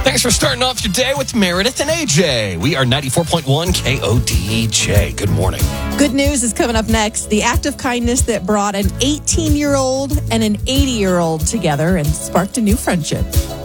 Thanks for starting off your day with Meredith and AJ. We are 94.1 KODJ. Good morning. Good news is coming up next. The act of kindness that brought an 18-year-old and an 80-year-old together and sparked a new friendship.